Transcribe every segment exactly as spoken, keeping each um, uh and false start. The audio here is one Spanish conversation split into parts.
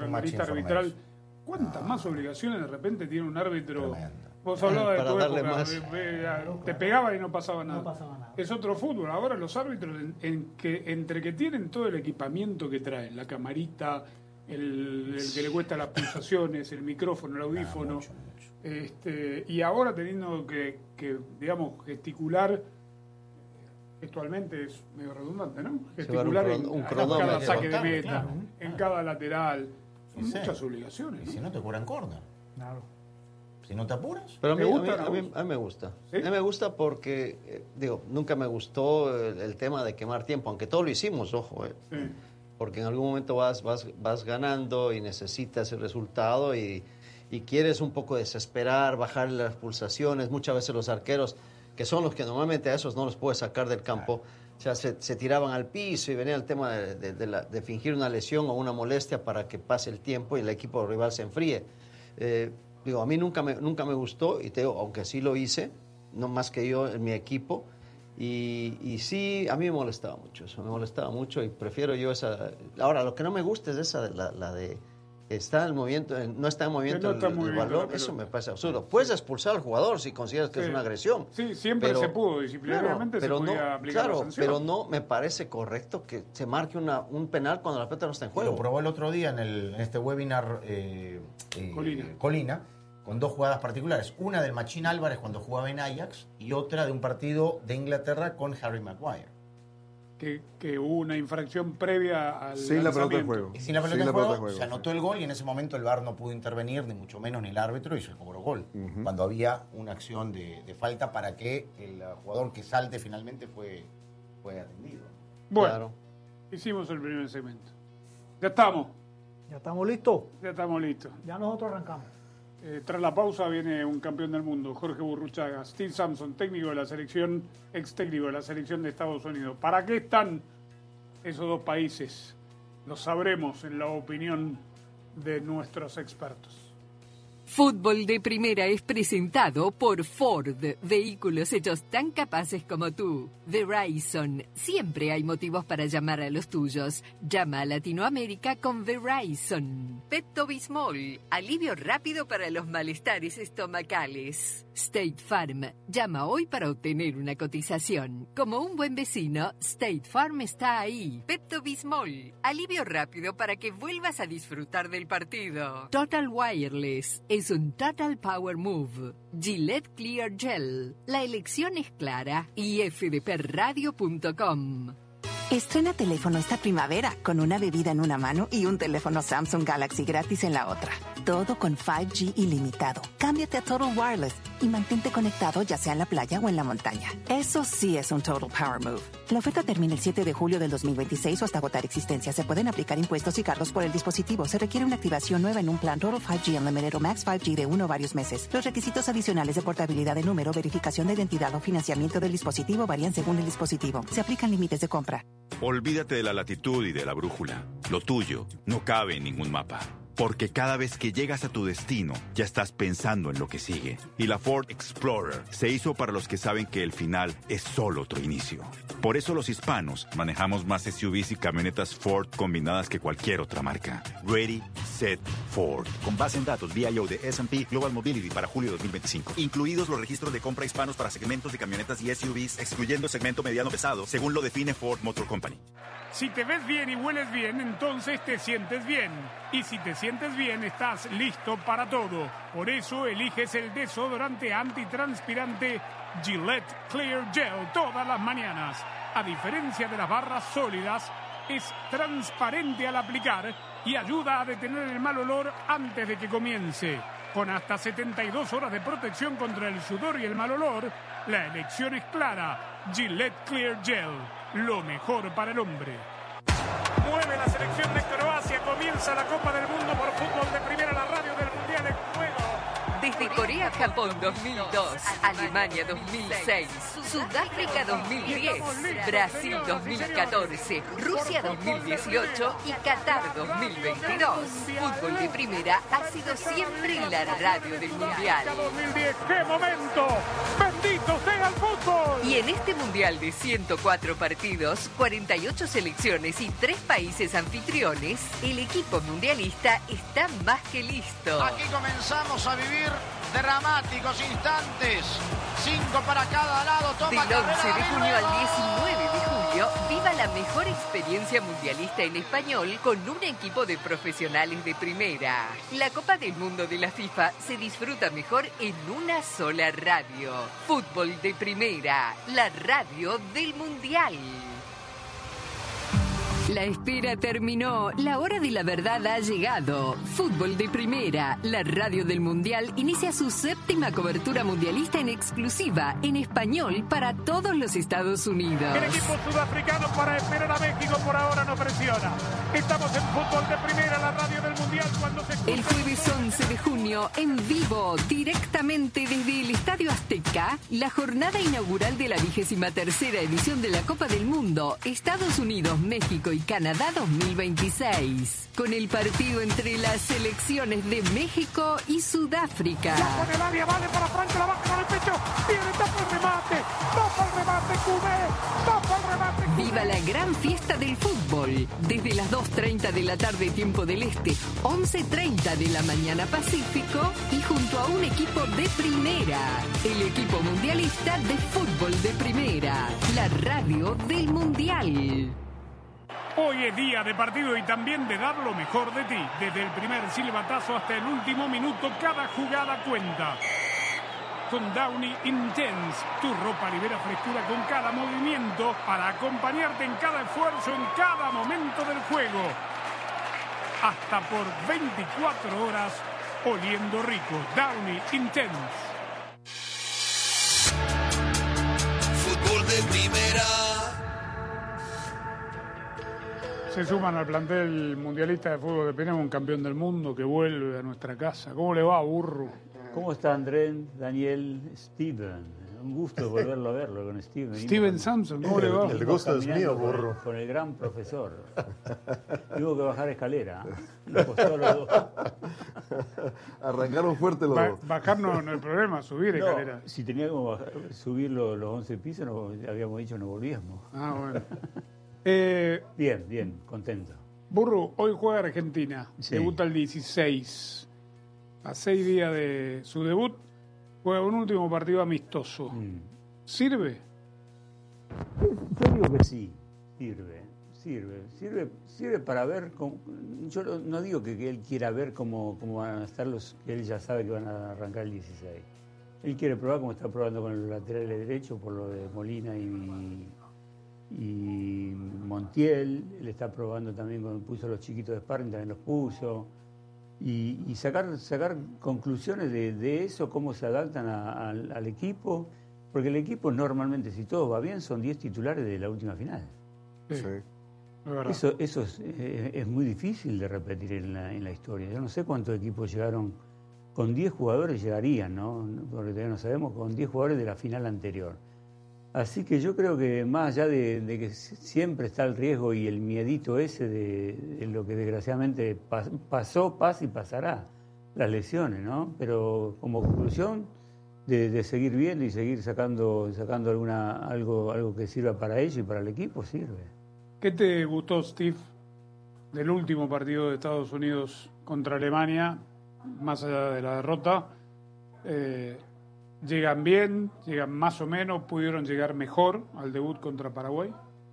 camarita arbitral. ¿Cuántas no. más obligaciones de repente tiene un árbitro? Tremendo. Vos hablabas de tu darle época, más. de, de, de, te pegaba y no pasaba nada. No pasaba nada. Es otro fútbol. Ahora los árbitros, en, en que, entre que tienen todo el equipamiento que traen, la camarita, el, el que le cuesta las pulsaciones, el micrófono, el audífono, ah, mucho, mucho. Este, y ahora teniendo que, que, digamos, gesticular, gestualmente es medio redundante, ¿no? Gesticular un, un en, en cada saque de meta, claro, en cada lateral. Son sí, muchas sí. obligaciones. Y ¿no? si no te cobran córner. Claro. Si no te apuras. Pero a mí, ¿Te gusta, a, mí, no? a, mí, a mí me gusta. ¿Sí? A mí me gusta porque, eh, digo, nunca me gustó el, el tema de quemar tiempo, aunque todo lo hicimos, ojo, eh. Sí. Porque en algún momento vas, vas, vas ganando y necesitas el resultado y, y quieres un poco desesperar, bajar las pulsaciones. Muchas veces los arqueros, que son los que normalmente a esos no los puedes sacar del campo, o sea, se, se tiraban al piso y venía el tema de, de, de, la, de fingir una lesión o una molestia para que pase el tiempo y el equipo rival se enfríe. Eh, Digo, a mí nunca me, nunca me gustó, y te digo, aunque sí lo hice, no más que yo en mi equipo, y, y sí, a mí me molestaba mucho eso, me molestaba mucho y prefiero yo esa... Ahora, lo que no me gusta es esa, la, la de... Está en el movimiento, no está en movimiento no está el, el movimiento balón, eso me parece absurdo. Puedes expulsar al jugador si consideras que sí. es una agresión. Sí, siempre pero, se pudo, disciplinariamente claro, se podía no, aplicar claro, la sanción. pero no me parece correcto que se marque una, un penal cuando la pelota no está en juego. Lo probó el otro día en, el, en este webinar eh, eh, Colina. Colina, con dos jugadas particulares. Una del Machín Álvarez cuando jugaba en Ajax y otra de un partido de Inglaterra con Harry Maguire. Que, que hubo una infracción previa al Sin la pelota de lanzamiento. juego. Y sin la pelota Sin en la juego, pelota de juego, se anotó el gol y en ese momento el V A R no pudo intervenir, ni mucho menos ni el árbitro, y se cobró gol. Uh-huh. Cuando había una acción de, de falta para que el jugador que salte finalmente fue, fue atendido. Bueno, Claro. hicimos el primer segmento. Ya estamos, ¿Ya estamos listos? ya estamos listos. Ya nosotros arrancamos. Eh, tras la pausa viene un campeón del mundo, Jorge Burruchaga, Steve Sampson, técnico de la selección, ex técnico de la selección de Estados Unidos. ¿Para qué están esos dos países? Lo sabremos en la opinión de nuestros expertos. Fútbol de Primera es presentado por Ford, vehículos hechos tan capaces como tú. Verizon, siempre hay motivos para llamar a los tuyos. Llama a Latinoamérica con Verizon. Pepto-Bismol, alivio rápido para los malestares estomacales. State Farm, llama hoy para obtener una cotización. Como un buen vecino, State Farm está ahí. Pepto-Bismol, alivio rápido para que vuelvas a disfrutar del partido. Total Wireless, es un Total Power Move. Gillette Clear Gel. La elección es clara. y f d p radio punto com. Estrena teléfono esta primavera con una bebida en una mano y un teléfono Samsung Galaxy gratis en la otra. Todo con cinco G ilimitado. Cámbiate a Total Wireless y mantente conectado ya sea en la playa o en la montaña. Eso sí es un Total Power Move. La oferta termina el siete de julio del dos mil veintiséis o hasta agotar existencia. Se pueden aplicar impuestos y cargos por el dispositivo. Se requiere una activación nueva en un plan Total cinco G Unlimited o Max cinco G de uno o varios meses. Los requisitos adicionales de portabilidad de número, verificación de identidad o financiamiento del dispositivo varían según el dispositivo. Se aplican límites de compra. Olvídate de la latitud y de la brújula. Lo tuyo no cabe en ningún mapa. Porque cada vez que llegas a tu destino, ya estás pensando en lo que sigue. Y la Ford Explorer se hizo para los que saben que el final es solo otro inicio. Por eso los hispanos manejamos más S U Vs y camionetas Ford combinadas que cualquier otra marca. Ready, Set, Ford. Con base en datos V I O de S and P Global Mobility para julio de dos mil veinticinco. Incluidos los registros de compra hispanos para segmentos de camionetas y S U Vs, excluyendo segmento mediano pesado, según lo define Ford Motor Company. Si te ves bien y hueles bien, entonces te sientes bien. Y si te sientes bien, estás listo para todo. Por eso eliges el desodorante antitranspirante Gillette Clear Gel todas las mañanas. A diferencia de las barras sólidas, es transparente al aplicar y ayuda a detener el mal olor antes de que comience. Con hasta setenta y dos horas de protección contra el sudor y el mal olor, la elección es clara. Gillette Clear Gel, lo mejor para el hombre. Mueve la selección de Croacia, comienza la Copa del Mundo por fútbol de primera, la radio del Mundial en juego. Desde Corea, Japón dos mil dos, Alemania dos mil seis, Sudáfrica dos mil diez, Brasil dos mil catorce, Rusia dos mil dieciocho y Qatar dos mil veintidós. Fútbol de Primera ha sido siempre la radio del Mundial. dos mil diez, ¡qué momento! ¡Bendito sea el fútbol! Y en este Mundial de ciento cuatro partidos, cuarenta y ocho selecciones y tres países anfitriones, el equipo mundialista está más que listo. Aquí comenzamos a vivir dramáticos instantes. Cinco para cada lado. Toma Del once de carrera, junio al ¡gol! diecinueve de julio, viva la mejor experiencia mundialista en español con un equipo de profesionales de primera. La Copa del Mundo de la FIFA se disfruta mejor en una sola radio. Fútbol de Primera, la radio del Mundial. La espera terminó, la hora de la verdad ha llegado. Fútbol de Primera, la radio del Mundial, inicia su séptima cobertura mundialista en exclusiva, en español, para todos los Estados Unidos. El equipo sudafricano para esperar a México por ahora no presiona. Estamos en Fútbol de Primera, la radio del Mundial, cuando se escucha... El jueves once de junio, en vivo, directamente desde el Estadio Azteca, la jornada inaugural de la vigésima tercera edición de la Copa del Mundo, Estados Unidos, México y Canadá dos mil veintiséis, con el partido entre las selecciones de México y Sudáfrica. La pone el área, vale para Franco, la baja con el pecho, viene, tapa el remate, tapa el remate, Cubé, tapa el remate, Cubé. Viva la gran fiesta del fútbol, desde las dos treinta de la tarde tiempo del Este, once treinta de la mañana Pacífico, y junto a un equipo de primera, el equipo mundialista de Fútbol de Primera, la radio del Mundial. Hoy es día de partido y también de dar lo mejor de ti. Desde el primer silbatazo hasta el último minuto, cada jugada cuenta. Con Downy Intense, tu ropa libera frescura con cada movimiento para acompañarte en cada esfuerzo, en cada momento del juego. Hasta por veinticuatro horas, oliendo rico. Downy Intense. Fútbol de Primera. Se suman al plantel mundialista de fútbol de Primera un campeón del mundo que vuelve a nuestra casa. ¿Cómo le va, Burro? ¿Cómo está Andrén, Daniel, Steven? Un gusto volverlo a verlo con Steven. Steven Samson, ¿cómo le va? El gusto es mío, Burro. Con, con el gran profesor. Tuvo que bajar escalera. Nos costó los dos. Arrancaron fuerte los Ba dos. bajar no, no es el problema, subir No, escalera. si teníamos que bajar, subir los, los once pisos, no, habíamos dicho no volvíamos. Ah, bueno. Eh, bien, bien, contento. Burro, hoy juega Argentina, Sí. debuta el dieciséis. A seis días de su debut, juega un último partido amistoso. Mm. ¿Sirve? Yo digo que sí, sirve, sirve, sirve, sirve para ver, cómo, yo no, no digo que, que él quiera ver cómo, cómo van a estar los que él ya sabe que van a arrancar el dieciséis. Él quiere probar como está probando con los laterales derechos por lo de Molina y, y Montiel. Él está probando también cuando puso a los chiquitos de sparring, también los puso. Y, y sacar, sacar conclusiones de, de eso, cómo se adaptan a, a, al equipo, porque el equipo normalmente, si todo va bien, son diez titulares de la última final. Sí. Sí. Eso, eso es, eh, es muy difícil de repetir en la, en la historia. Yo no sé cuántos equipos llegaron, con diez jugadores llegarían, ¿no? Porque todavía no sabemos, con diez jugadores de la final anterior. Así que yo creo que más allá de, de que siempre está el riesgo y el miedito ese de, de lo que desgraciadamente pas, pasó, pasa y pasará, las lesiones, ¿no? Pero como conclusión de, de seguir viendo y seguir sacando, sacando alguna, algo, algo que sirva para ellos y para el equipo, sirve. ¿Qué te gustó, Steve, del último partido de Estados Unidos contra Alemania, más allá de la derrota? Eh, ¿Llegan bien? ¿Llegan más o menos? ¿Pudieron llegar mejor al debut contra Paraguay?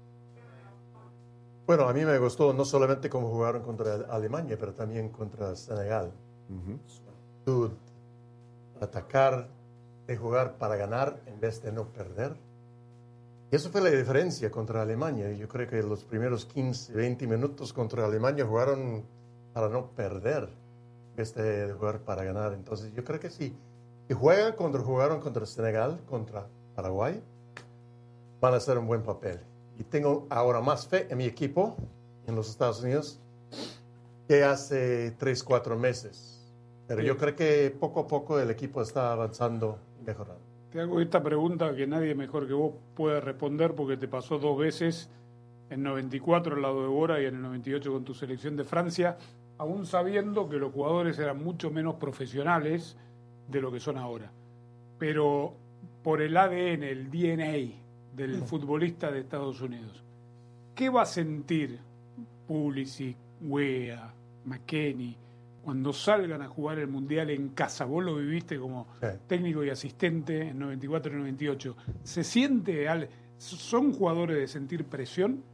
Bueno, a mí me gustó no solamente cómo jugaron contra Alemania, pero también contra Senegal. Uh-huh. Su actitud, atacar, de jugar para ganar en vez de no perder. Y eso fue la diferencia contra Alemania. Yo creo que los primeros quince, veinte minutos contra Alemania jugaron para no perder en vez de jugar para ganar. Entonces yo creo que sí. Si juegan contra, jugaron contra Senegal, contra Paraguay, van a hacer un buen papel. Y tengo ahora más fe en mi equipo, en los Estados Unidos, que hace tres, cuatro meses. Pero Sí. yo creo que poco a poco el equipo está avanzando y mejorando. Te hago esta pregunta que nadie mejor que vos puede responder porque te pasó dos veces, en noventa y cuatro al lado de Bora y en el noventa y ocho con tu selección de Francia, aún sabiendo que los jugadores eran mucho menos profesionales de lo que son ahora. Pero por el A D N, el D N A del futbolista de Estados Unidos, ¿qué va a sentir Pulisic, Weah, McKennie cuando salgan a jugar el Mundial en casa? Vos lo viviste como Sí. técnico y asistente en noventa y cuatro y noventa y ocho. ¿Se siente, al- son jugadores de sentir presión?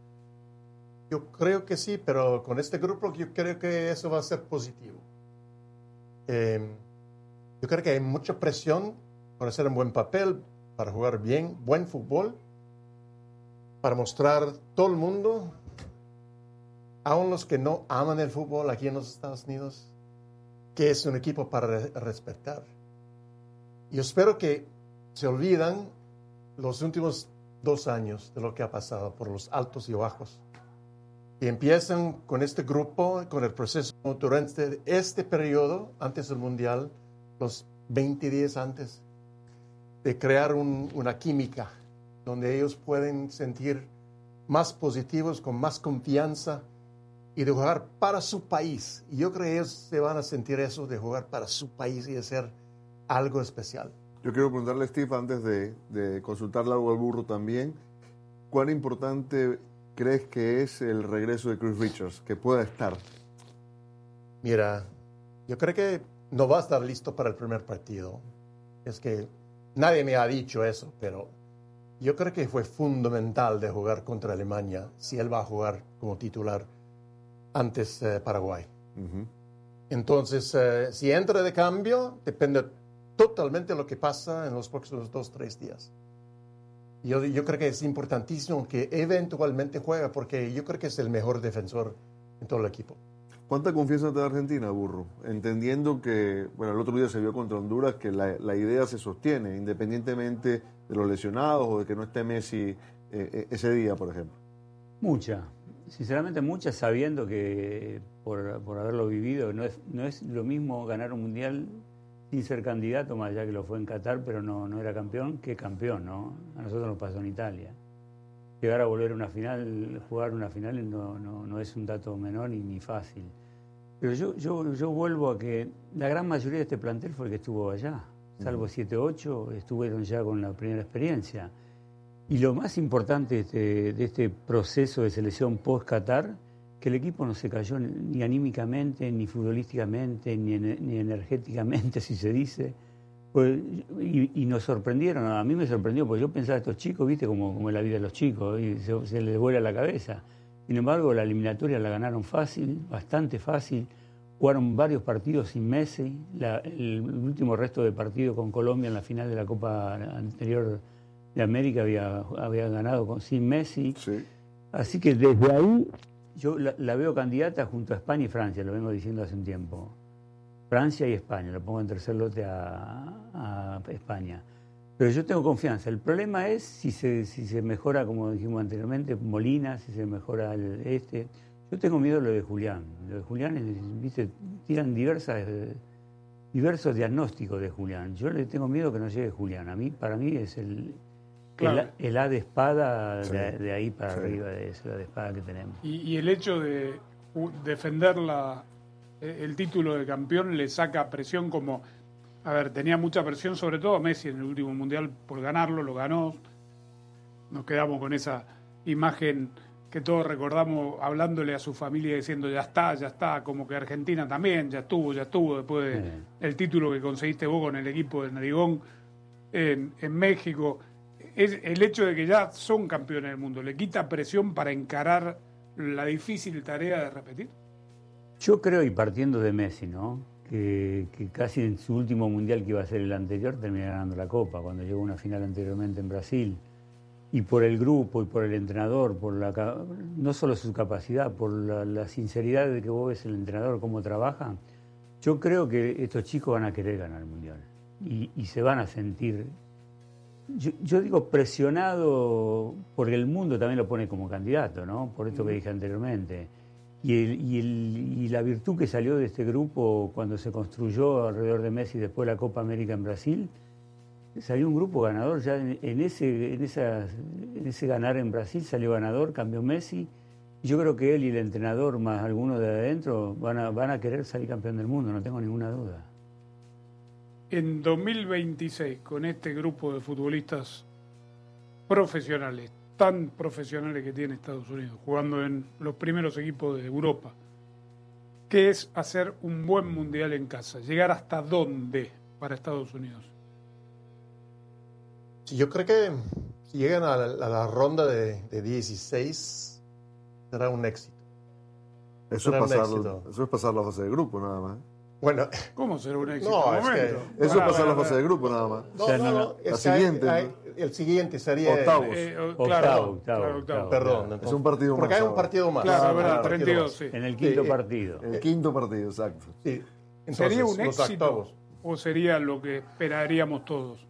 Yo creo que sí, pero con este grupo yo creo que eso va a ser positivo. Eh, yo creo que hay mucha presión para hacer un buen papel, para jugar bien, buen fútbol, para mostrar a todo el mundo, aun los que no aman el fútbol aquí en los Estados Unidos, que es un equipo para re- respetar. Yo espero que se olvidan los últimos dos años de lo que ha pasado por los altos y bajos. Y empiezan con este grupo, con el proceso durante este periodo, antes del Mundial, los veinte días antes, de crear un- una química donde ellos pueden sentir más positivos, con más confianza y de jugar para su país. Y yo creo que ellos se van a sentir eso de jugar para su país y hacer algo especial. Yo quiero preguntarle a Steve, antes de, de consultarle algo al burro también, ¿cuán importante crees que es el regreso de Chris Richards, que pueda estar? Mira, yo creo que no va a estar listo para el primer partido. Es que nadie me ha dicho eso, pero yo creo que fue fundamental de jugar contra Alemania si él va a jugar como titular antes eh, Paraguay. Uh-huh. Entonces, eh, si entra de cambio, depende totalmente de lo que pasa en los próximos dos, tres días. Yo, yo creo que es importantísimo que eventualmente juegue, porque yo creo que es el mejor defensor en todo el equipo. ¿Cuánta confianza te da Argentina, burro? Entendiendo que, bueno, el otro día se vio contra Honduras que la, la idea se sostiene, independientemente de los lesionados o de que no esté Messi eh, ese día, por ejemplo. Mucha, sinceramente mucha, sabiendo que por, por haberlo vivido, no es, no es lo mismo ganar un mundial sin ser candidato, más allá que lo fue en Qatar, pero no, no era campeón, que campeón, ¿no? A nosotros nos pasó en Italia. Llegar a volver a una final, jugar una final no, no, no es un dato menor ni, ni fácil. Pero yo, yo, yo vuelvo a que la gran mayoría de este plantel fue el que estuvo allá, salvo siete ocho, estuvieron ya con la primera experiencia. Y lo más importante de este, de este proceso de selección post-Qatar, que el equipo no se cayó ni anímicamente, ni futbolísticamente, ni, ni energéticamente, si se dice. Pues, y, y nos sorprendieron, a mí me sorprendió, porque yo pensaba, estos chicos, viste, como, como es la vida de los chicos, y se, se les vuela la cabeza. Sin embargo, la eliminatoria la ganaron fácil, bastante fácil. Jugaron varios partidos sin Messi. La, el último resto de partidos con Colombia en la final de la Copa anterior de América había, había ganado con, sin Messi. Sí. Así que desde ahí yo la, la veo candidata junto a España y Francia, lo vengo diciendo hace un tiempo. Francia y España, lo pongo en tercer lote a, a España. Pero yo tengo confianza. El problema es si se, si se mejora, como dijimos anteriormente, Molina, si se mejora el este. Yo tengo miedo de lo de Julián. Lo de Julián, es, viste, tiran diversas, diversos diagnósticos de Julián. Yo le tengo miedo que no llegue Julián. A mí, para mí es el, Claro. el, el A de espada Sí. de, de ahí para Sí. arriba, de esa de espada que tenemos. Y, y el hecho de uh, defender la, eh, el título de campeón le saca presión como... A ver, tenía mucha presión, sobre todo Messi en el último Mundial por ganarlo, lo ganó. Nos quedamos con esa imagen que todos recordamos hablándole a su familia diciendo ya está, ya está, como que Argentina también, ya estuvo, ya estuvo, después del Sí. el título que conseguiste vos con el equipo de Narigón en, en México. Es el hecho de que ya son campeones del mundo, ¿le quita presión para encarar la difícil tarea de repetir? Yo creo, y partiendo de Messi, ¿no? Que, que casi en su último mundial, que iba a ser el anterior, termina ganando la Copa, cuando llegó a una final anteriormente en Brasil. Y por el grupo y por el entrenador, por la no solo su capacidad, por la, la sinceridad de que vos ves el entrenador, cómo trabaja, yo creo que estos chicos van a querer ganar el mundial. Y, y se van a sentir, yo, yo digo, presionado, porque el mundo también lo pone como candidato, ¿no? Por esto que dije anteriormente. Y, el, y, el, y la virtud que salió de este grupo cuando se construyó alrededor de Messi después de la Copa América en Brasil, salió un grupo ganador. Ya en, en, ese, en, esa, en ese ganar en Brasil salió ganador, cambió Messi. Yo creo que él y el entrenador, más algunos de adentro, van a, van a querer salir campeón del mundo, no tengo ninguna duda. En dos mil veintiséis, con este grupo de futbolistas profesionales, tan profesionales que tiene Estados Unidos, jugando en los primeros equipos de Europa, ¿qué es hacer un buen mundial en casa? ¿Llegar hasta dónde para Estados Unidos? Sí, yo creo que si llegan a la, a la ronda de, de dieciséis, será un éxito. Eso será es, pasar, un éxito. eso es pasar la fase de grupo, nada más. Bueno, ¿cómo será un éxito? No, un es momento. que eso es pasar la fase de grupo, nada más. No, O sea, no, no, no, no. es La que hay- siguiente, hay- ¿no? el siguiente sería Octavos. Eh, oh, Octavo, claro, octavo, claro, octavo. octavo. Perdón, Claro. entonces, Es un partido porque más hay un ahora. partido más. Claro, Ah, verdad, un partido treinta y dos, más. sí. En el quinto Sí, eh, partido. El quinto partido, exacto. Sí. Entonces, ¿Sería un los éxito octavos. o sería lo que esperaríamos todos?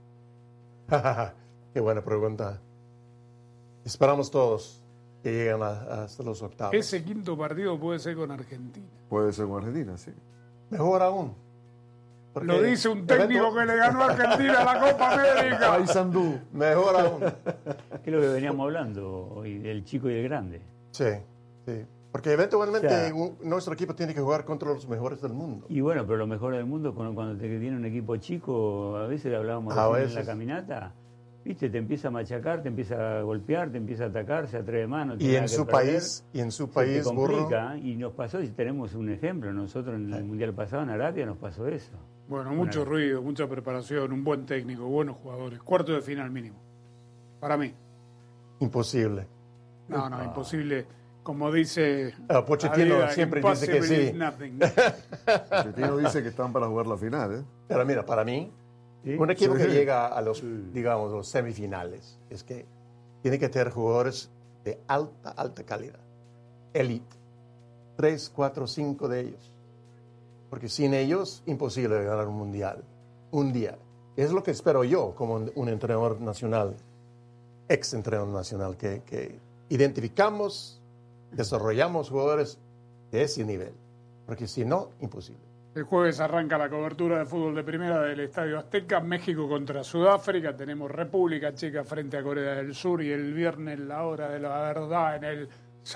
Qué buena pregunta. Esperamos todos que lleguen a- hasta los octavos. Ese quinto partido puede ser con Argentina. Puede ser con Argentina, sí. Mejor aún. Porque Lo dice un técnico evento- que le ganó a Argentina la Copa América. Ay, Sandú. Mejor aún. Que es lo que veníamos hablando hoy, del chico y el grande. Sí, sí. Porque eventualmente O sea, un- nuestro equipo tiene que jugar contra los mejores del mundo. Y bueno, pero lo mejor del mundo, cuando, cuando te tiene un equipo chico, a veces hablábamos A recién en veces. la caminata, viste, te empieza a machacar, te empieza a golpear, te empieza a atacar, se atreve más, no Y tiene en nada que su perder, país, y en su se país, te burro. complica, y nos pasó, y tenemos un ejemplo, nosotros en el Mundial pasado en Arabia nos pasó eso. Bueno, mucho Una- ruido, mucha preparación, un buen técnico, buenos jugadores. Cuarto de final mínimo. Para mí. Imposible. No, no, imposible. Como dice Ah, Pochettino Adidas, siempre dice que impossible sí. is nothing. Pochettino dice que están para jugar la final, ¿eh? Pero mira, para mí, ¿Sí? un equipo Sí. que llega a los, digamos, los semifinales, es que tiene que tener jugadores de alta, alta calidad. Elite. Tres, cuatro, cinco de ellos. Porque sin ellos, imposible ganar un mundial. Un día. Es lo que espero yo como un, un entrenador nacional, ex entrenador nacional, que, que identificamos, desarrollamos jugadores de ese nivel. Porque si no, imposible. El jueves arranca la cobertura de fútbol de primera del Estadio Azteca, México contra Sudáfrica, tenemos República Checa frente a Corea del Sur y el viernes la hora de la verdad en el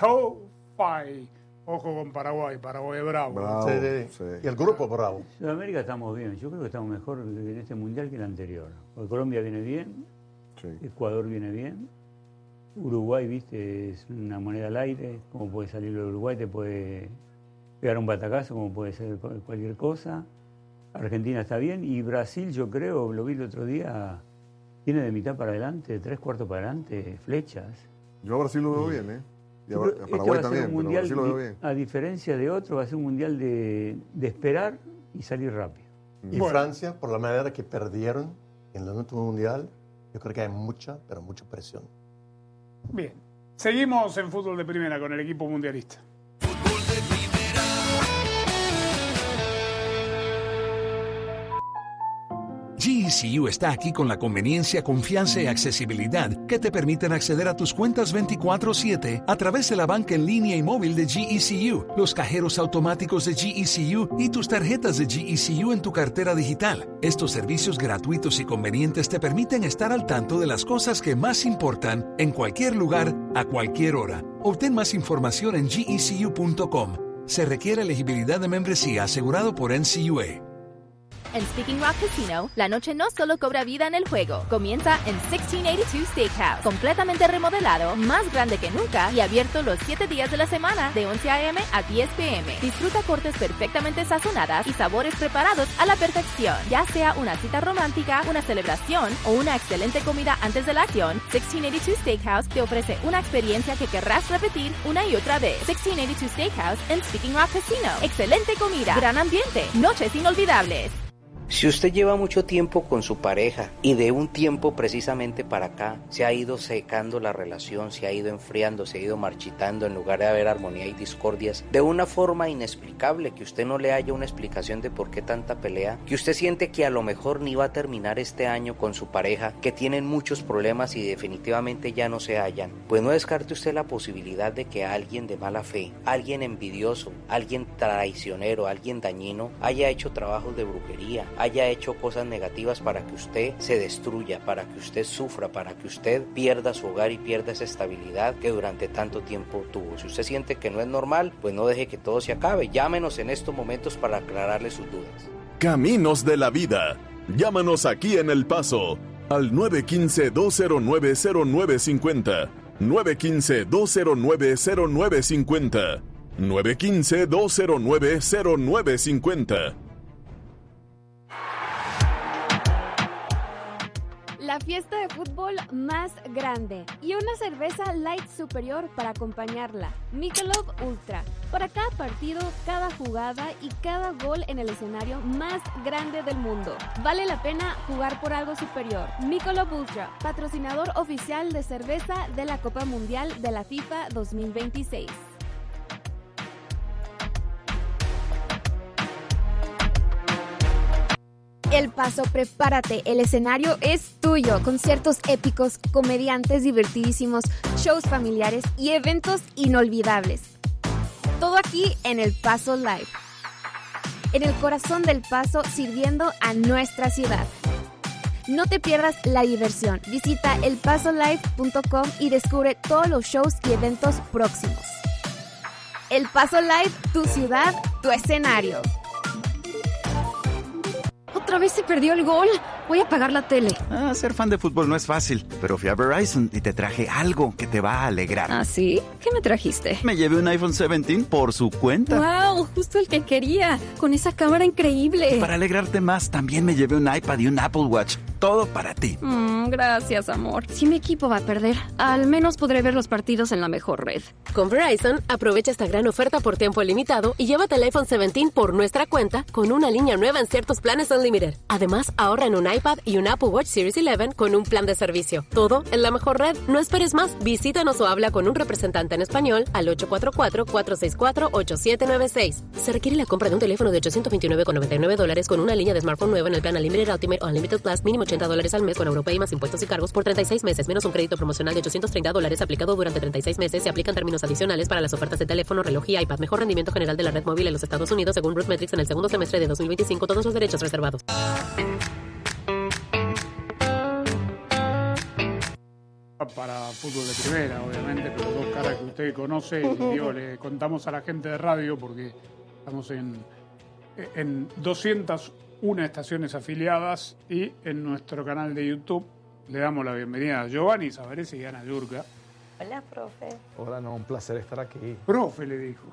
SoFi. Ojo con Paraguay, Paraguay bravo. Bravo. Sí, sí, sí. Y el grupo bravo. Sudamérica estamos bien, yo creo que estamos mejor en este Mundial que el anterior. Porque Colombia viene bien, Sí. Ecuador viene bien, Uruguay, viste, es una moneda al aire, como puede salir de Uruguay, te puede pegar un batacazo, como puede ser cu- cualquier cosa. Argentina está bien, y Brasil, yo creo, lo vi el otro día, tiene de mitad para adelante, de tres cuartos para adelante, flechas. Yo a Brasil lo veo bien, ¿eh? Y a, Yo Bra- creo a este Paraguay va a ser también, un pero a mundial, Brasil lo veo di- bien. a diferencia de otro, va a ser un mundial de, de esperar y salir rápido. Y Bueno. Francia, por la manera que perdieron en el último mundial, yo creo que hay mucha, pero mucha presión. Bien, seguimos en fútbol de primera con el equipo mundialista. Fútbol de primera. G E C U está aquí con la conveniencia, confianza y accesibilidad que te permiten acceder a tus cuentas veinticuatro siete a través de la banca en línea y móvil de G E C U, los cajeros automáticos de G E C U y tus tarjetas de G E C U en tu cartera digital. Estos servicios gratuitos y convenientes te permiten estar al tanto de las cosas que más importan en cualquier lugar, a cualquier hora. Obtén más información en G E C U punto com. Se requiere elegibilidad de membresía asegurado por N C U A. En Speaking Rock Casino, la noche no solo cobra vida en el juego. Comienza en sixteen eighty-two Steakhouse, completamente remodelado, más grande que nunca y abierto los siete días de la semana de once a eme a diez pe eme. Disfruta cortes perfectamente sazonadas y sabores preparados a la perfección. Ya sea una cita romántica, una celebración o una excelente comida antes de la acción, sixteen eighty-two Steakhouse te ofrece una experiencia que querrás repetir una y otra vez. sixteen eighty-two Steakhouse en Speaking Rock Casino. Excelente comida, gran ambiente, noches inolvidables. Si usted lleva mucho tiempo con su pareja y de un tiempo precisamente para acá se ha ido secando la relación, se ha ido enfriando, se ha ido marchitando en lugar de haber armonía y discordias, de una forma inexplicable, que usted no le haya una explicación de por qué tanta pelea, que usted siente que a lo mejor ni va a terminar este año con su pareja, que tienen muchos problemas y definitivamente ya no se hallan, pues no descarte usted la posibilidad de que alguien de mala fe, alguien envidioso, alguien traicionero, alguien dañino, haya hecho trabajos de brujería, haya hecho cosas negativas para que usted se destruya, para que usted sufra, para que usted pierda su hogar y pierda esa estabilidad que durante tanto tiempo tuvo. Si usted siente que no es normal, pues no deje que todo se acabe. Llámenos en estos momentos para aclararle sus dudas. Caminos de la vida. Llámanos aquí en El Paso al nueve uno cinco, dos cero nueve, cero nueve cinco cero, nueve uno cinco, dos cero nueve, cero nueve cinco cero, nueve uno cinco, dos cero nueve, cero nueve cinco cero. La fiesta de fútbol más grande y una cerveza light superior para acompañarla. Michelob Ultra. Para cada partido, cada jugada y cada gol en el escenario más grande del mundo. Vale la pena jugar por algo superior. Michelob Ultra, patrocinador oficial de cerveza de la Copa Mundial de la FIFA dos mil veintiséis. El Paso, prepárate, el escenario es tuyo. Conciertos épicos, comediantes divertidísimos, shows familiares y eventos inolvidables. Todo aquí en El Paso Live. En el corazón del Paso, sirviendo a nuestra ciudad. No te pierdas la diversión. Visita el paso live punto com y descubre todos los shows y eventos próximos. El Paso Live, tu ciudad, tu escenario. Otra vez se perdió el gol. Voy a apagar la tele. Ah, ser fan de fútbol no es fácil, pero fui a Verizon y te traje algo que te va a alegrar. ¿Ah, sí? ¿Qué me trajiste? Me llevé un iPhone diecisiete por su cuenta. ¡Wow! Justo el que quería. Con esa cámara increíble. Y para alegrarte más, también me llevé un iPad y un Apple Watch. Todo para ti. Mm, gracias, amor. Si mi equipo va a perder, al menos podré ver los partidos en la mejor red. Con Verizon, aprovecha esta gran oferta por tiempo limitado y llévate el iPhone diecisiete por nuestra cuenta con una línea nueva en ciertos planes Unlimited. Además, ahorra en un iPad y un Apple Watch Series once con un plan de servicio. Todo en la mejor red. No esperes más. Visítanos o habla con un representante en español al ocho cuatro cuatro, cuatro seis cuatro, ocho siete nueve seis. Se requiere la compra de un teléfono de ochocientos veintinueve con noventa y nueve dólares con una línea de smartphone nueva en el plan Unlimited Ultimate o Unlimited Plus, mínimo ochenta dólares al mes con Europay más impuestos y cargos por treinta y seis meses, menos un crédito promocional de ochocientos treinta dólares aplicado durante treinta y seis meses. Se aplican términos adicionales para las ofertas de teléfono, reloj y iPad. Mejor rendimiento general de la red móvil en los Estados Unidos según Root Metrics en el segundo semestre de dos mil veinticinco. Todos los derechos reservados. Para fútbol de primera, obviamente, pero dos caras que usted conoce y digo, le contamos a la gente de radio porque estamos en, en doscientas una estaciones afiliadas y en nuestro canal de YouTube le damos la bienvenida a Giovanni Savarese y Ana Yurka. Hola, profe. Hola, no, un placer estar aquí. Profe, le dijo.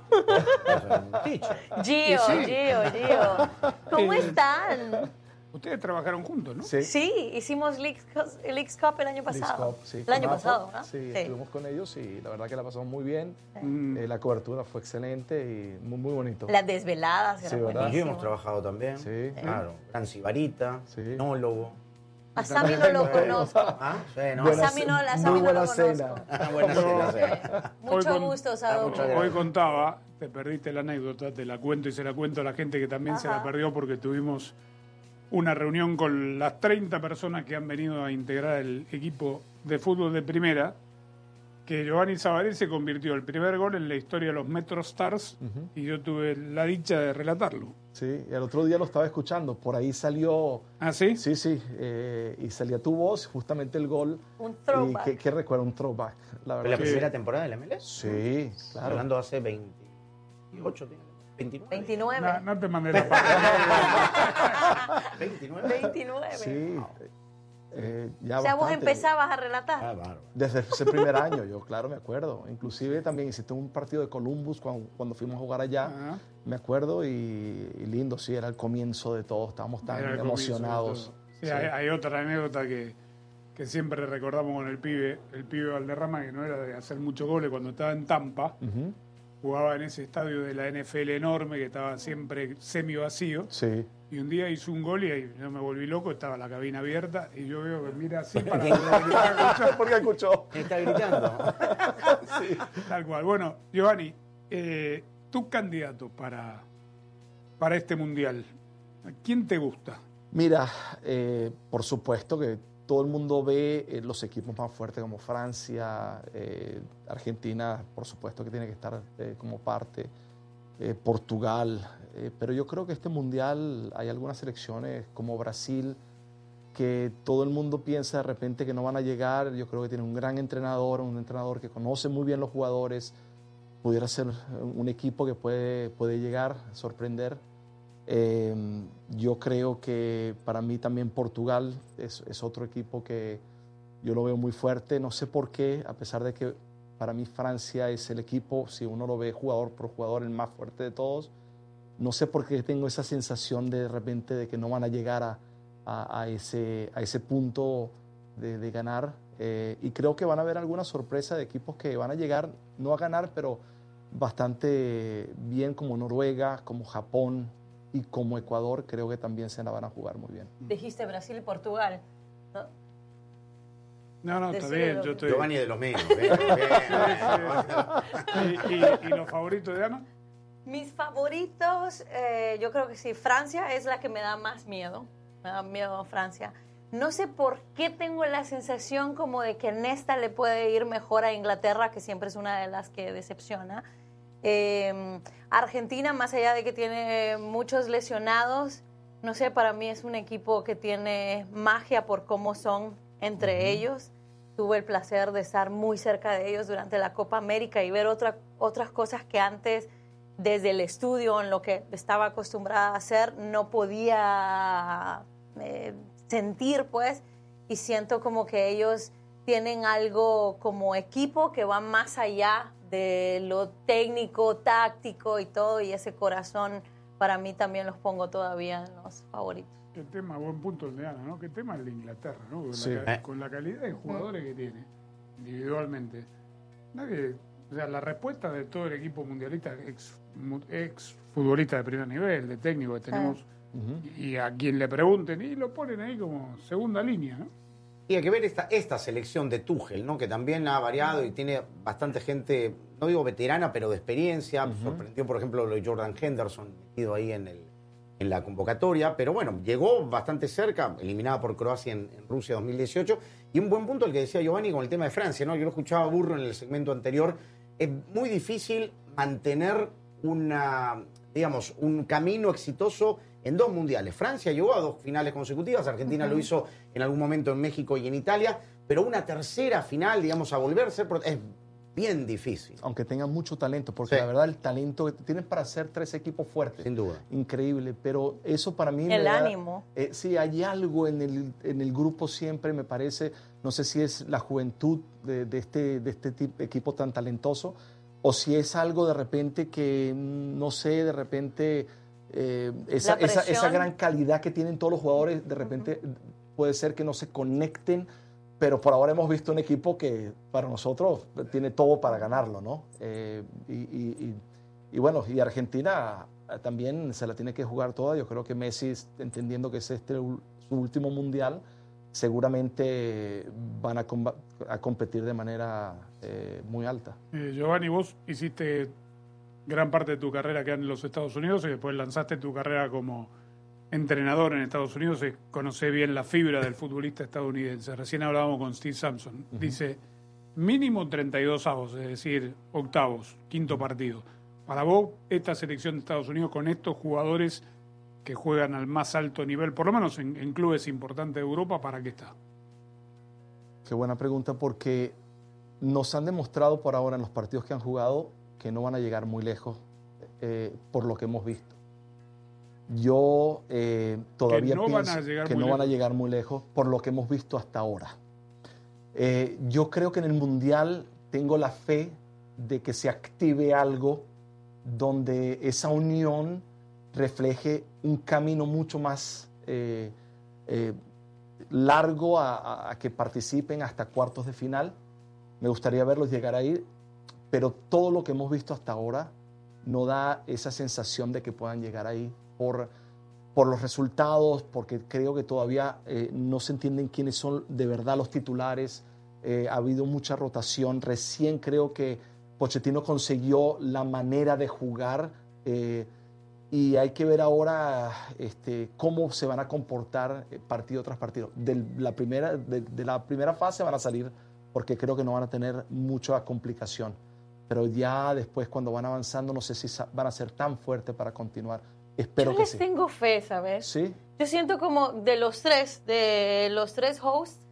Gio, Sí. Gio, Gio. ¿Cómo están? Ustedes trabajaron juntos, ¿no? Sí. Sí, hicimos Leagues Leagues Cup el año Leagues pasado. Cup, sí, el con año Apple. pasado, ¿no? Sí, estuvimos con ellos y la verdad que la pasamos muy bien. Eh, la cobertura fue excelente y muy, muy bonito. Las desveladas Sí, eran ¿verdad? Y yo hemos buenísimas. trabajado también. Sí. Claro. Gran Sibarita, Nólogo. A Sammy no lo conozco. Ah, sí, ¿no? A Sammy no, a Sammy no lo conozco. Ah, buena cena, sí. Mucho Hoy con- gusto, Sadovni. Hoy contaba, te perdiste la anécdota, te la cuento y se la cuento a la gente que también se la Ajá. perdió porque tuvimos una reunión con las treinta personas que han venido a integrar el equipo de fútbol de primera, que Giovanni Savarese se convirtió el primer gol en la historia de los Metro Stars Ujú. y yo tuve la dicha de relatarlo. Sí, el otro día lo estaba escuchando, por ahí salió... ¿Ah, sí? Sí, sí, eh, y salía tu voz, justamente el gol. Un Y throwback. qué, qué recuerdo, un throwback. La ¿Fue verdad la que primera sí. temporada de la M L S? Sí, claro. Hablando hace veintiocho, veintinueve. veintinueve. No, no te mandé la página. veintinueve. veintinueve. Sí. Eh, ya O sea, vos bastante. empezabas a relatar. Desde ese primer año, yo claro me acuerdo. Inclusive también hiciste un partido de Columbus cuando, cuando fuimos a jugar allá. Ajá. Me acuerdo y, y lindo, sí, era el comienzo de todo. Estábamos tan Era el comienzo de emocionados. todo. Sí, Sí. Hay, hay otra anécdota que, que siempre recordamos con el pibe, el pibe Valderrama, que no era de hacer muchos goles cuando estaba en Tampa. Ujú. jugaba en ese estadio de la N F L enorme que estaba siempre semi vacío. Sí. Y un día hizo un gol y ahí yo me volví loco, estaba la cabina abierta y yo veo que mira así para escuchar. Porque escuchó. Está gritando. Sí. Tal cual. Bueno, Giovanni, eh, tu candidato para, para este mundial, ¿a quién te gusta? Mira, eh, por supuesto que todo el mundo ve eh, los equipos más fuertes como Francia, eh, Argentina, por supuesto que tiene que estar eh, como parte, eh, Portugal, eh, pero yo creo que este mundial hay algunas selecciones como Brasil que todo el mundo piensa de repente que no van a llegar. Yo creo que tiene un gran entrenador, un entrenador que conoce muy bien los jugadores, pudiera ser un equipo que puede, puede llegar, sorprender. Eh, yo creo que para mí también Portugal es, es otro equipo que yo lo veo muy fuerte. No sé por qué, a pesar de que para mí Francia es el equipo, si uno lo ve jugador por jugador, el más fuerte de todos. No sé por qué tengo esa sensación de, de repente de que no van a llegar a, a, a, ese, a ese punto de, de ganar. Eh, y creo que van a haber alguna sorpresa de equipos que van a llegar, no a ganar, pero bastante bien, como Noruega, como Japón y como Ecuador. Creo que también se la van a jugar muy bien. Dijiste Brasil y Portugal, ¿no? No, no, está Decilo. bien. Yo estoy... Giovanni de los medios. Bien, bien. ¿Y, y, ¿Y los favoritos de Ana? Mis favoritos, eh, yo creo que sí. Francia es la que me da más miedo. Me da miedo Francia. No sé por qué tengo la sensación como de que en esta le puede ir mejor a Inglaterra, que siempre es una de las que decepciona. Eh, Argentina, más allá de que tiene muchos lesionados, no sé, para mí es un equipo que tiene magia por cómo son entre uh-huh. ellos. Tuve el placer de estar muy cerca de ellos durante la Copa América y ver otra, otras cosas que antes, desde el estudio, en lo que estaba acostumbrada a hacer, no podía eh, sentir, pues, y siento como que ellos tienen algo como equipo que va más allá de lo técnico, táctico y todo, y ese corazón para mí también los pongo todavía en los favoritos. Qué tema, buen punto el de Ana, ¿no? Qué tema el de Inglaterra, ¿no? Con, Sí. la, con la calidad de jugadores que tiene, individualmente. Nadie, o sea, la respuesta de todo el equipo mundialista, ex, ex futbolista de primer nivel, de técnico que tenemos, Uh-huh. y a quien le pregunten, y lo ponen ahí como segunda línea, ¿no? Y hay que ver esta, esta selección de Tuchel, ¿no? Que también ha variado y tiene bastante gente, no digo veterana, pero de experiencia. Uh-huh. Sorprendió, por ejemplo, lo de Jordan Henderson, metido ahí en, el, en la convocatoria. Pero bueno, llegó bastante cerca, eliminada por Croacia en, en Rusia dos mil dieciocho. Y un buen punto el que decía Giovanni con el tema de Francia, ¿no? Yo lo escuchaba a Burro en el segmento anterior. Es muy difícil mantener una, digamos, un camino exitoso en dos mundiales. Francia llegó a dos finales consecutivas, Argentina uh-huh. lo hizo en algún momento en México y en Italia, pero una tercera final, digamos, a volverse, es bien difícil. Aunque tengan mucho talento, porque Sí. la verdad el talento que tienen para hacer tres equipos fuertes. Sin duda. Increíble, pero eso para mí... El me da- ánimo. eh, sí, hay algo en el, en el grupo siempre, me parece, no sé si es la juventud de, de este, de este tipo, equipo tan talentoso, o si es algo de repente que, no sé, de repente... Eh, esa, La esa, presión. esa gran calidad que tienen todos los jugadores, de repente uh-huh. puede ser que no se conecten, pero por ahora hemos visto un equipo que para nosotros tiene todo para ganarlo, ¿no? Eh, y, y, y, y bueno, y Argentina también se la tiene que jugar toda. Yo creo que Messi, entendiendo que es este su último mundial, seguramente van a, comba- a competir de manera eh, muy alta. Eh, Giovanni, vos hiciste gran parte de tu carrera acá en los Estados Unidos y después lanzaste tu carrera como entrenador en Estados Unidos y conocés bien la fibra del futbolista estadounidense. Recién hablábamos con Steve Sampson. Uh-huh. Dice, mínimo treinta y dos avos, es decir, octavos, quinto partido. Para vos, esta selección de Estados Unidos con estos jugadores que juegan al más alto nivel, por lo menos en, en clubes importantes de Europa, ¿para qué está? Qué buena pregunta, porque nos han demostrado por ahora en los partidos que han jugado que no van a llegar muy lejos, eh, por lo que hemos visto. Yo eh, todavía Que no pienso van a llegar que muy no van a lejos. llegar muy lejos por lo que hemos visto hasta ahora. Eh, yo creo que en el Mundial tengo la fe de que se active algo donde esa unión refleje un camino mucho más eh, eh, largo a, a- a que participen hasta cuartos de final. Me gustaría verlos llegar ahí, pero todo lo que hemos visto hasta ahora no da esa sensación de que puedan llegar ahí por, por los resultados, porque creo que todavía eh, no se entienden quiénes son de verdad los titulares. Eh, ha habido mucha rotación. Recién creo que Pochettino consiguió la manera de jugar eh, y hay que ver ahora este, cómo se van a comportar partido tras partido. De la, primera, de, de la primera fase van a salir porque creo que no van a tener mucha complicación. Pero ya después, cuando van avanzando, no sé si van a ser tan fuertes para continuar. Espero Yo que les sí. tengo fe, ¿sabes? Sí. Yo siento como de los tres, de los tres hosts,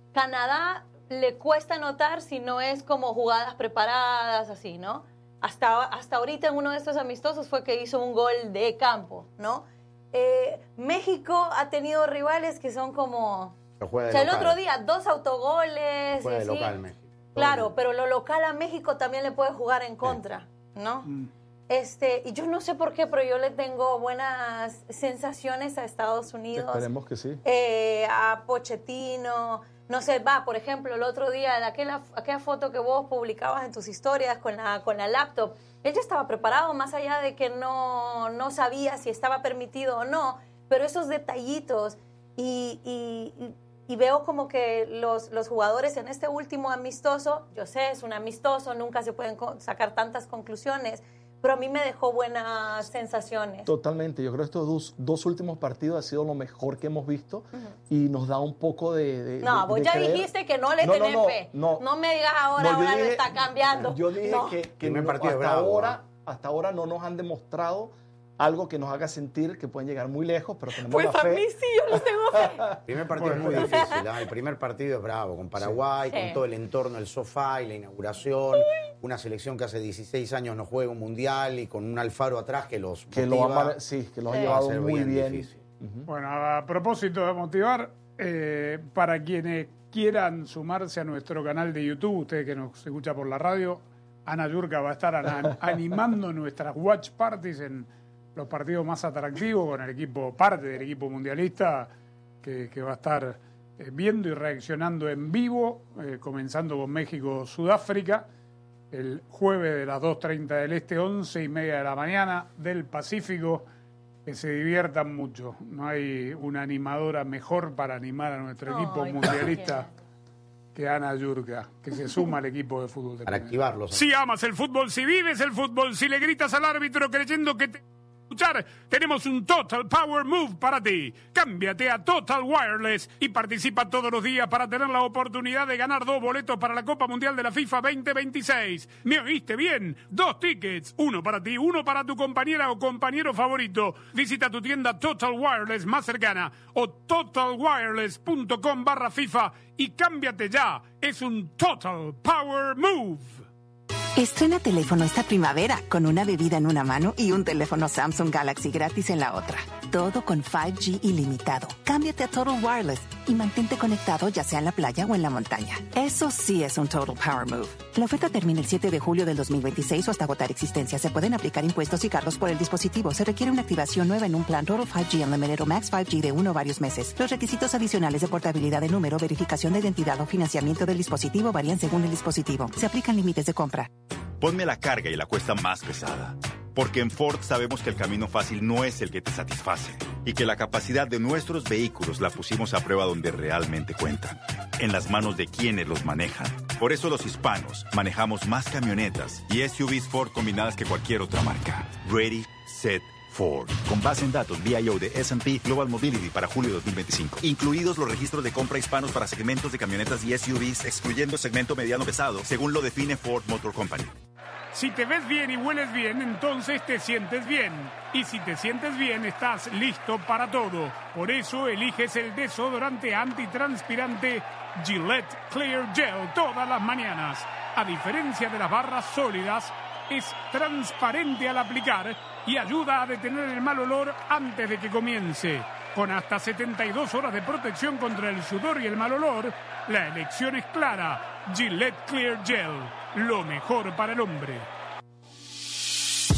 Canadá le cuesta anotar si no es como jugadas preparadas, así, ¿no? Hasta, hasta ahorita en uno de estos amistosos fue que hizo un gol de campo, ¿no? Eh, México ha tenido rivales que son como... Pero juega de o sea, el local. otro día, dos autogoles. Juega de y así. local, México. Claro, pero lo local a México también le puede jugar en contra, ¿no? Mm. Este, y yo no sé por qué, pero yo le tengo buenas sensaciones a Estados Unidos. Esperemos que sí. Eh, a Pochettino, no sé, va, por ejemplo, el otro día, de aquella, aquella foto que vos publicabas en tus historias con la, con la laptop, él ya estaba preparado, más allá de que no, no sabía si estaba permitido o no, pero esos detallitos y... y, y Y veo como que los, los jugadores en este último amistoso, yo sé, es un amistoso, nunca se pueden sacar tantas conclusiones, pero a mí me dejó buenas sensaciones. Totalmente. Yo creo que estos dos, dos últimos partidos ha sido lo mejor que hemos visto uh-huh. y nos da un poco de... de no, de, vos de ya creer. dijiste que no le no, tenés no, no, fe. No, no me digas ahora, no, ahora dije, me está cambiando. Yo dije no. que, que no, partido hasta, bravo, ahora, hasta ahora no nos han demostrado algo que nos haga sentir que pueden llegar muy lejos, pero tenemos pues la fe. Pues a mí sí, yo les tengo fe. El primer partido es muy difícil, ¿eh? El primer partido es bravo, con Paraguay, sí. con sí. todo el entorno, el sofá y la inauguración, sí. una selección que hace dieciséis años no juega un mundial y con un Alfaro atrás que los que motiva, lo ha, sí, que lo ha sí. llevado muy muy bien. bien. Uh-huh. Bueno, a propósito de motivar, eh, para quienes quieran sumarse a nuestro canal de YouTube, usted que nos escucha por la radio, Ana Yurka va a estar an- animando nuestras watch parties en los partidos más atractivos con el equipo, parte del equipo mundialista que, que va a estar eh, viendo y reaccionando en vivo, eh, comenzando con México-Sudáfrica, el jueves de las dos treinta del Este, once y media de la mañana del Pacífico. Que se diviertan mucho. No hay una animadora mejor para animar a nuestro no, equipo mundialista que Ana Yurka, que se suma al equipo de fútbol. De para activarlos. Si amas el fútbol, si vives el fútbol, si le gritas al árbitro creyendo que te... escuchar, tenemos un Total Power Move para ti. Cámbiate a Total Wireless y participa todos los días para tener la oportunidad de ganar dos boletos para la Copa Mundial de la FIFA veinte veintiséis. ¿Me oíste bien? Dos tickets, uno para ti, uno para tu compañera o compañero favorito. Visita tu tienda Total Wireless más cercana o totalwireless.com barra FIFA y cámbiate ya. Es un Total Power Move. Estrena teléfono esta primavera con una bebida en una mano y un teléfono Samsung Galaxy gratis en la otra. Todo con cinco G ilimitado. Cámbiate a Total Wireless y mantente conectado ya sea en la playa o en la montaña. Eso sí es un Total Power Move. La oferta termina el siete de julio del dos mil veintiséis o hasta agotar existencia. Se pueden aplicar impuestos y cargos por el dispositivo. Se requiere una activación nueva en un plan Total cinco G Unlimited o Max cinco G de uno o varios meses. Los requisitos adicionales de portabilidad de número, verificación de identidad o financiamiento del dispositivo varían según el dispositivo. Se aplican límites de compra. Ponme la carga y la cuesta más pesada. Porque en Ford sabemos que el camino fácil no es el que te satisface y que la capacidad de nuestros vehículos la pusimos a prueba donde realmente cuentan, en las manos de quienes los manejan. Por eso los hispanos manejamos más camionetas y S U Vs Ford combinadas que cualquier otra marca. Ready, set, Ford. Con base en datos V I O de S and P Global Mobility para julio de dos mil veinticinco. Incluidos los registros de compra hispanos para segmentos de camionetas y S U Vs, excluyendo segmento mediano pesado, según lo define Ford Motor Company. Si te ves bien y hueles bien, entonces te sientes bien. Y si te sientes bien, estás listo para todo. Por eso eliges el desodorante antitranspirante Gillette Clear Gel todas las mañanas. A diferencia de las barras sólidas, es transparente al aplicar y ayuda a detener el mal olor antes de que comience. Con hasta setenta y dos horas de protección contra el sudor y el mal olor, la elección es clara. Gillette Clear Gel, lo mejor para el hombre.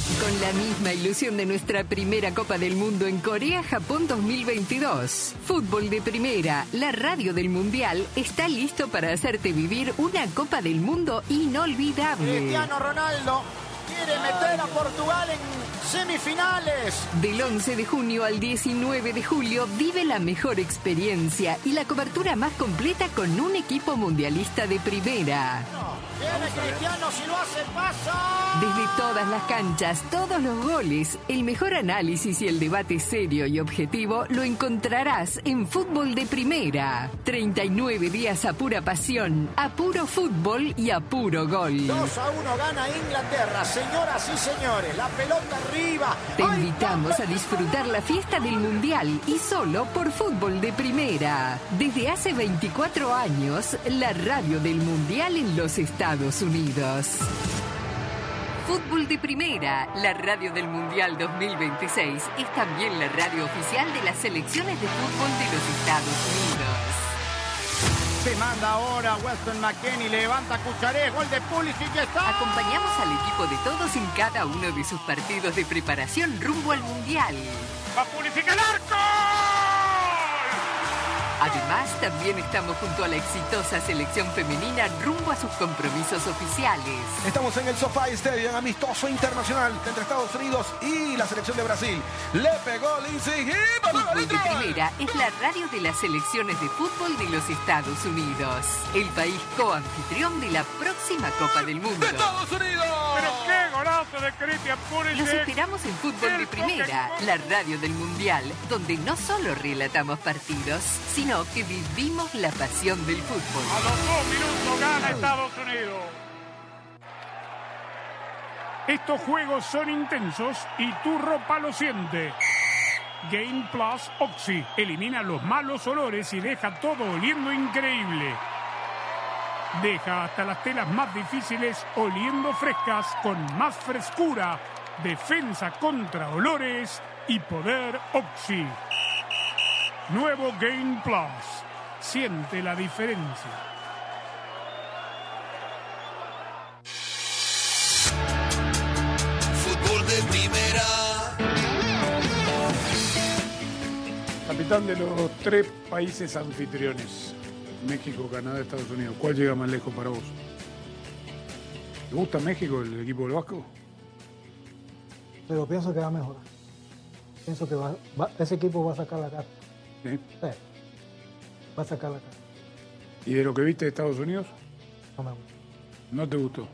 Con la misma ilusión de nuestra primera Copa del Mundo en Corea-Japón dos mil veintidós, Fútbol de Primera, la radio del Mundial, está listo para hacerte vivir una Copa del Mundo inolvidable. Cristiano Ronaldo quiere meter a Portugal en semifinales. Del once de junio al diecinueve de julio vive la mejor experiencia y la cobertura más completa con un equipo mundialista de primera. Viene Cristiano, si lo hace, pasa. Desde todas las canchas, todos los goles, el mejor análisis y el debate serio y objetivo lo encontrarás en Fútbol de Primera. treinta y nueve días a pura pasión, a puro fútbol y a puro gol. dos a uno gana Inglaterra, señoras y señores, la pelota arriba. Te invitamos a disfrutar la fiesta del Mundial y solo por Fútbol de Primera. Desde hace veinticuatro años, la radio del Mundial en los Estados Unidos. Fútbol de Primera, la radio del Mundial dos mil veintiséis, es también la radio oficial de las selecciones de fútbol de los Estados Unidos. Se manda ahora Weston McKennie, levanta Cucharé, gol de Pulisic, ya está. Acompañamos al equipo de todos en cada uno de sus partidos de preparación rumbo al Mundial. ¡Va Pulisic al arco! Además, también estamos junto a la exitosa selección femenina rumbo a sus compromisos oficiales. Estamos en el SoFi Stadium, amistoso internacional entre Estados Unidos y la selección de Brasil. Le pegó Lindsay y Fútbol de Primera es la radio de las selecciones de fútbol de los Estados Unidos. El país coanfitrión de la próxima Copa del Mundo. ¡Estados Unidos! ¡Pero qué golazo de Christian Pulisic! Los esperamos en Fútbol de Primera, la radio del Mundial, donde no solo relatamos partidos, sino que vivimos la pasión del fútbol. A los dos minutos gana Estados Unidos. Estos juegos son intensos y tu ropa lo siente. Game Plus Oxy elimina los malos olores y deja todo oliendo increíble. Deja hasta las telas más difíciles oliendo frescas con más frescura, defensa contra olores y poder Oxy. Nuevo Game Plus. Siente la diferencia. Fútbol de Primera. Capitán de los tres países anfitriones, México, Canadá, Estados Unidos, ¿cuál llega más lejos para vos? ¿Te gusta México, el equipo del Vasco? Pero pienso que va a mejorar. Pienso que va, va, ese equipo va a sacar la cara. ¿Sí? Sí. Va a sacar la cara. ¿Y de lo que viste de Estados Unidos? No me gusta. ¿No te gustó?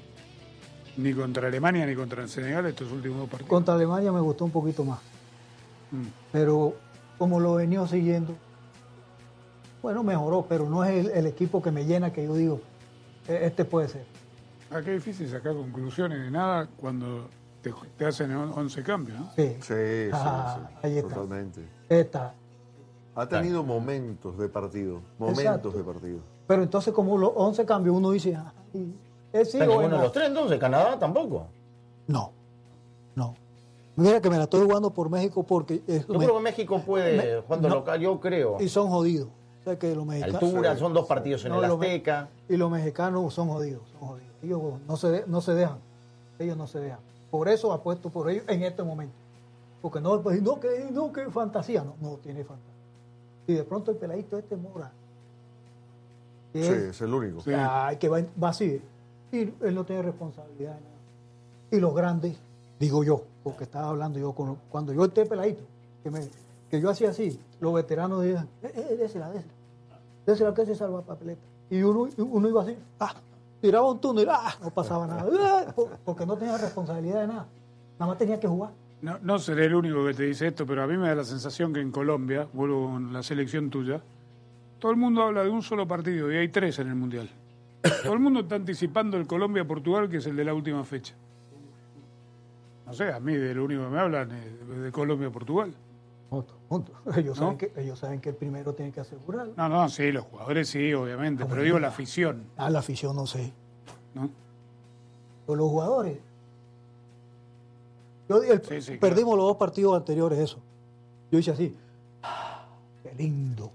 Ni contra Alemania ni contra Senegal estos últimos dos partidos. Contra Alemania me gustó un poquito más. Mm. Pero como lo venía siguiendo, bueno, mejoró, pero no es el, el equipo que me llena, que yo digo, este puede ser. Ah, qué difícil sacar conclusiones de nada cuando te, te hacen once cambios, ¿no? Sí, sí, sí, ah, sí, ahí está. Totalmente. Está. Ha tenido momentos de partido, momentos Exacto. de partido. Pero entonces como los once cambios, uno dice, ah, ¿es sí o ninguno no? de los tres, entonces, Canadá tampoco. No, no. Mira que me la estoy jugando por México porque... Es, yo me, creo que México puede, me, jugando no, local, yo creo. Y son jodidos. O sea que los mexicanos... Altura, son dos partidos en no, el Azteca. Y los mexicanos son jodidos, son jodidos. Ellos no se, no se dejan. Ellos no se dejan. Por eso apuesto por ellos en este momento. Porque no, pues, no, que, no, que fantasía. No, no tiene fantasía. Y de pronto el peladito este Mora. Sí, es, es el único. Sí. Ay, que va, va así. Y él no tiene responsabilidad de nada. Y los grandes, digo yo, porque estaba hablando yo con cuando yo esté peladito, que, me, que yo hacía así, los veteranos decían, eh, eh, désela, désela. Désela que se salva papeleta. Y uno, uno iba así, ah, tiraba un túnel, ah, no pasaba nada. Porque no tenía responsabilidad de nada. Nada más tenía que jugar. No, no seré el único que te dice esto, pero a mí me da la sensación que en Colombia, vuelvo con la selección tuya, todo el mundo habla de un solo partido y hay tres en el Mundial. Todo el mundo está anticipando el Colombia-Portugal, que es el de la última fecha. No sé, a mí de lo único que me hablan es de Colombia-Portugal. Punto, punto. Ellos, ¿No? saben que, ellos saben que el primero tiene que asegurarlo. No, no, sí, los jugadores sí, obviamente, pero digo la afición. Ah, la afición no sé. ¿No? Pero los jugadores... Yo, el, sí, sí, perdimos claro. los dos partidos anteriores, eso. Yo hice así. Ah, qué lindo.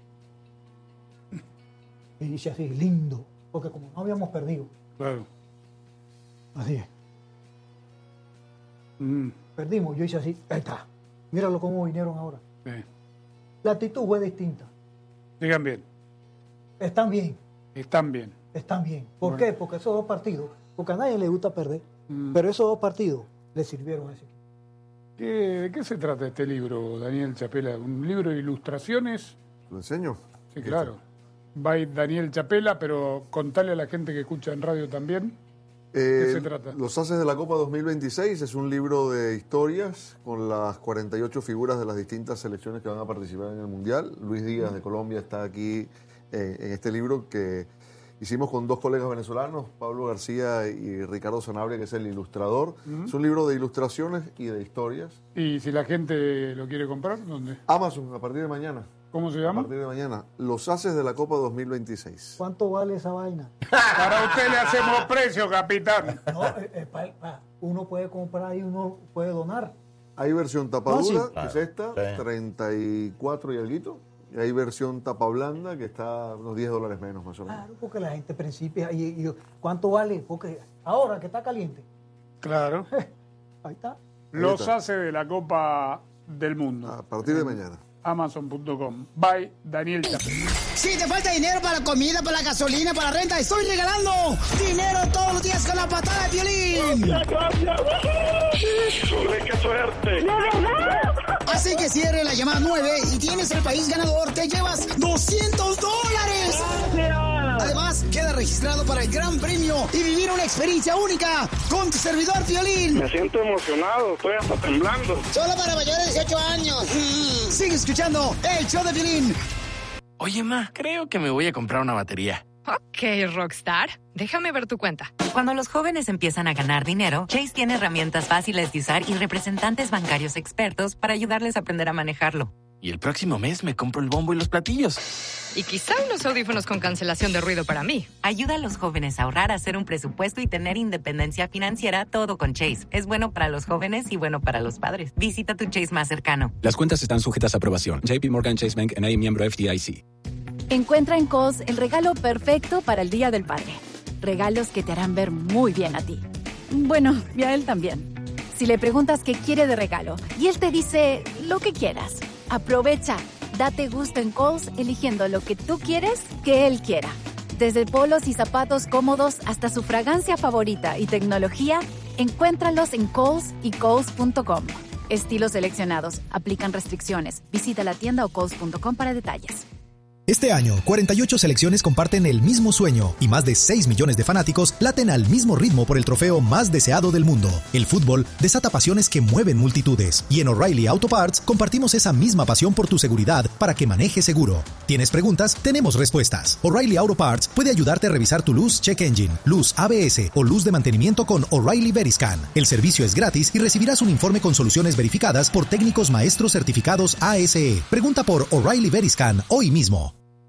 Y hice así, lindo. Porque como no habíamos perdido. Claro. Así es. Mm. Perdimos, yo hice así, ahí está. Míralo cómo vinieron ahora. Sí. La actitud fue distinta. Digan bien. Están bien. Están bien. Están bien. ¿Por Bueno. qué? Porque esos dos partidos, porque a nadie le gusta perder, Mm. pero esos dos partidos le sirvieron a ese equipo. ¿Qué, ¿De qué se trata este libro, Daniel Chapela? ¿Un libro de ilustraciones? ¿Lo enseño? Sí, claro. By Daniel Chapela, pero contale a la gente que escucha en radio también. ¿De qué se trata? Los Haces de la Copa dos mil veintiséis es un libro de historias con las cuarenta y ocho figuras de las distintas selecciones que van a participar en el Mundial. Luis Díaz de Colombia está aquí eh, en este libro que hicimos con dos colegas venezolanos, Pablo García y Ricardo Sanabria, que es el ilustrador. Uh-huh. Es un libro de ilustraciones y de historias. ¿Y si la gente lo quiere comprar, dónde? Amazon, a partir de mañana. ¿Cómo se llama? A partir de mañana. Los Haces de la Copa dos mil veintiséis. ¿Cuánto vale esa vaina? Para usted le hacemos precio, capitán. No, eh, eh, pa- pa- uno puede comprar y uno puede donar. Hay versión tapadura, No, sí. que Claro. es esta, Sí. treinta y cuatro y alguito. Y hay versión tapa blanda, que está unos diez dólares menos, más o menos. Claro, porque la gente principia. Y, y- ¿Cuánto vale? Porque ahora que está caliente. Claro. Ahí está. Los está. hace de la Copa del Mundo. A partir de mañana. Amazon punto com. By Daniel Chapela. Si te falta dinero para la comida, para la gasolina, para la renta, estoy regalando dinero todos los días con la patada de violín. ¡Qué suerte! ¡De verdad! Así que cierre la llamada nueve y tienes el país ganador. Te llevas doscientos dólares. Además, queda registrado para el gran premio y vivir una experiencia única con tu servidor violín. Me siento emocionado, estoy hasta temblando. Solo para mayores de dieciocho años. Mm. Sigue escuchando el show de violín. Oye, ma, creo que me voy a comprar una batería. Ok, Rockstar, déjame ver tu cuenta. Cuando los jóvenes empiezan a ganar dinero, Chase tiene herramientas fáciles de usar y representantes bancarios expertos para ayudarles a aprender a manejarlo. Y el próximo mes me compro el bombo y los platillos. Y quizá unos audífonos con cancelación de ruido para mí. Ayuda a los jóvenes a ahorrar, a hacer un presupuesto y tener independencia financiera, todo con Chase. Es bueno para los jóvenes y bueno para los padres. Visita tu Chase más cercano. Las cuentas están sujetas a aprobación. J P Morgan Chase Bank N A miembro F D I C. Encuentra en Kohl's el regalo perfecto para el Día del Padre. Regalos que te harán ver muy bien a ti. Bueno, y a él también. Si le preguntas qué quiere de regalo y él te dice lo que quieras, aprovecha. Date gusto en Kohl's eligiendo lo que tú quieres que él quiera. Desde polos y zapatos cómodos hasta su fragancia favorita y tecnología, encuéntralos en Kohl's y Kohl's punto com. Estilos seleccionados. Aplican restricciones. Visita la tienda o Kohl's punto com para detalles. Este año, cuarenta y ocho selecciones comparten el mismo sueño y más de seis millones de fanáticos laten al mismo ritmo por el trofeo más deseado del mundo. El fútbol desata pasiones que mueven multitudes y en O'Reilly Auto Parts compartimos esa misma pasión por tu seguridad para que manejes seguro. ¿Tienes preguntas? Tenemos respuestas. O'Reilly Auto Parts puede ayudarte a revisar tu luz check engine, luz A B S o luz de mantenimiento con O'Reilly Veriscan. El servicio es gratis y recibirás un informe con soluciones verificadas por técnicos maestros certificados A S E. Pregunta por O'Reilly Veriscan hoy mismo.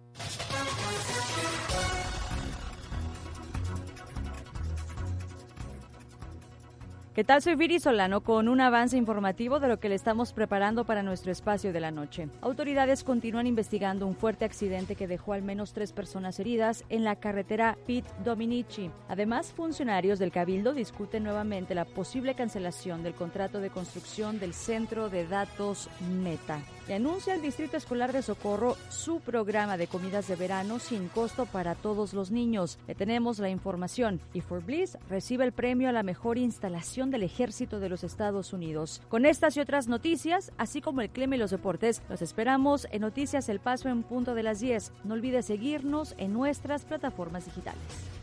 ¿Qué tal? Soy Viri Solano con un avance informativo de lo que le estamos preparando para nuestro espacio de la noche. Autoridades continúan investigando un fuerte accidente que dejó al menos tres personas heridas en la carretera Pitt Dominici. Además, funcionarios del Cabildo discuten nuevamente la posible cancelación del contrato de construcción del Centro de Datos Meta. Y anuncia el Distrito Escolar de Socorro su programa de comidas de verano sin costo para todos los niños. Le tenemos la información. Y For Bliss recibe el premio a la mejor instalación del Ejército de los Estados Unidos. Con estas y otras noticias, así como el clima y los deportes, los esperamos en Noticias El Paso en punto de las diez. No olvides seguirnos en nuestras plataformas digitales.